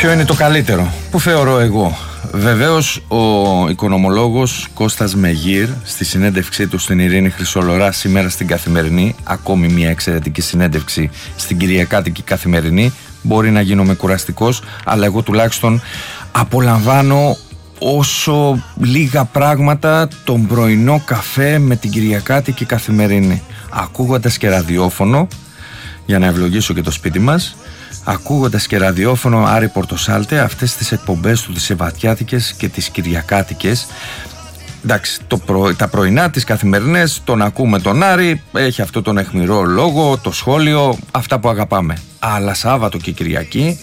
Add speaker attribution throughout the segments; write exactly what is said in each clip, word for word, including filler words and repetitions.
Speaker 1: Ποιο είναι το καλύτερο? Που θεωρώ εγώ. Βεβαίως ο οικονομολόγος Κώστας Μεγήρ στη συνέντευξή του στην Ειρήνη Χρυσολορά σήμερα στην Καθημερινή, ακόμη μια εξαιρετική συνέντευξη στην Κυριακάτικη Καθημερινή. Μπορεί να γίνομαι κουραστικός, αλλά εγώ τουλάχιστον απολαμβάνω όσο λίγα πράγματα τον πρωινό καφέ με την Κυριακάτικη Καθημερινή, ακούγοντας και ραδιόφωνο για να ευλογήσω και το σπίτι μας, ακούγοντας και ραδιόφωνο Άρη Πορτοσάλτε, αυτές τις εκπομπές του, τις Σεββατιάτικες και τις Κυριακάτικες. Εντάξει, το προ, τα πρωινά, τις καθημερινές, τον ακούμε τον Άρη, έχει αυτό τον αιχμηρό λόγο, το σχόλιο, αυτά που αγαπάμε. Αλλά Σάββατο και Κυριακή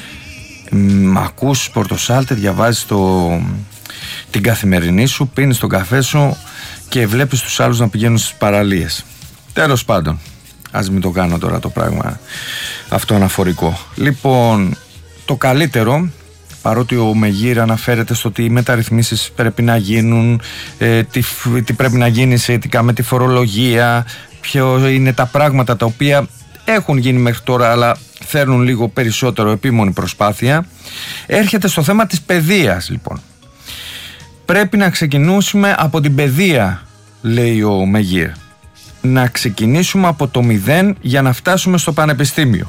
Speaker 1: μ, ακούς Πορτοσάλτε, διαβάζεις το, την καθημερινή σου, πίνεις τον καφέ σου και βλέπεις τους άλλους να πηγαίνουν στις παραλίες. Τέλος πάντων, ας μην το κάνω τώρα το πράγμα αυτό αναφορικό. Λοιπόν, το καλύτερο, παρότι ο Μεγήρ αναφέρεται στο ότι οι μεταρρυθμίσεις πρέπει να γίνουν, ε, τι, τι πρέπει να γίνει σχετικά με τη φορολογία, ποιο είναι τα πράγματα τα οποία έχουν γίνει μέχρι τώρα αλλά θέλουν λίγο περισσότερο επίμονη προσπάθεια, έρχεται στο θέμα της παιδείας. Λοιπόν, πρέπει να ξεκινήσουμε από την παιδεία, λέει ο Μεγήρ. Να ξεκινήσουμε από το μηδέν για να φτάσουμε στο πανεπιστήμιο.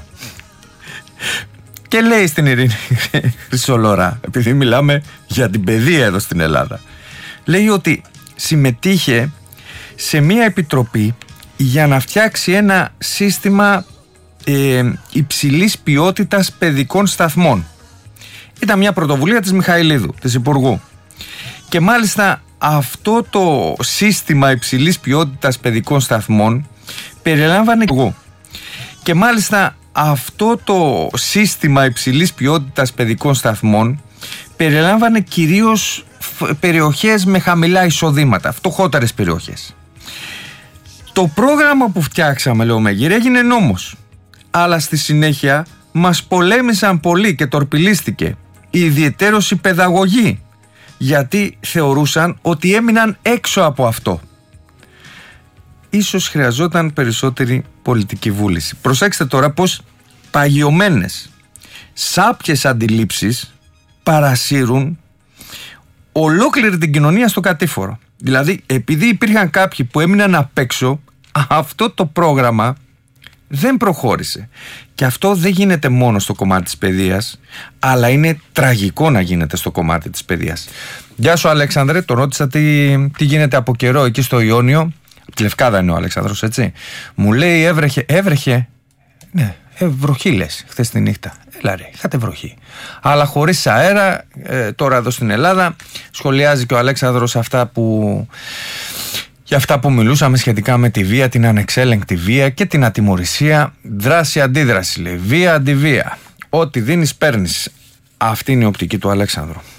Speaker 1: Και λέει στην Ειρήνη Χρυσολορά, επειδή μιλάμε για την παιδεία εδώ στην Ελλάδα, λέει ότι συμμετείχε σε μια επιτροπή για να φτιάξει ένα σύστημα ε, υψηλής ποιότητας παιδικών σταθμών. Ήταν μια πρωτοβουλία της Μιχαηλίδου, της Υπουργού. Και μάλιστα αυτό το σύστημα υψηλής ποιότητας παιδικών σταθμών περιλάμβανε και μάλιστα αυτό το σύστημα υψηλής ποιότητας παιδικών σταθμών περιλάμβανε κυρίως περιοχές με χαμηλά εισοδήματα, φτωχότερες περιοχές. Το πρόγραμμα που φτιάξαμε, λέω Μεγήρ, έγινε νόμος, αλλά στη συνέχεια μας πολέμησαν πολύ και τορπιλίστηκε, ιδιαιτέρως οι παιδαγωγοί, γιατί θεωρούσαν ότι έμειναν έξω από αυτό. Ίσως χρειαζόταν περισσότερη πολιτική βούληση. Προσέξτε τώρα πως παγιωμένες σάπιες αντιλήψεις παρασύρουν ολόκληρη την κοινωνία στο κατήφορο. Δηλαδή, επειδή υπήρχαν κάποιοι που έμειναν απ' έξω, αυτό το πρόγραμμα δεν προχώρησε. Και αυτό δεν γίνεται μόνο στο κομμάτι της παιδείας, αλλά είναι τραγικό να γίνεται στο κομμάτι της παιδείας. Γεια σου Αλέξανδρε, τον ρώτησα τι, τι γίνεται από καιρό εκεί στο Ιόνιο. Από τη Λευκάδα είναι ο Αλέξανδρος, έτσι. Μου λέει έβρεχε, έβρεχε. Ναι, ε, βροχή λες, χθες τη νύχτα. Έλα ρε, είχατε βροχή. Αλλά χωρίς αέρα, ε, τώρα εδώ στην Ελλάδα, σχολιάζει και ο Αλέξανδρος αυτά που... για αυτά που μιλούσαμε σχετικά με τη βία, την ανεξέλεγκτη βία και την ατιμωρησία. Δράση-αντίδραση, λέει. Βία-αντιβία. Ό,τι δίνεις παίρνεις. Αυτή είναι η οπτική του Αλέξανδρου.